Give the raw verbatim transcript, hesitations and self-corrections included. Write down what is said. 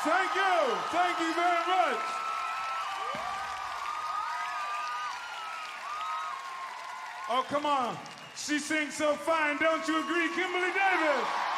Thank you. Thank you very much. Oh, come on. She sings so fine, don't you agree, Kimberly Davis?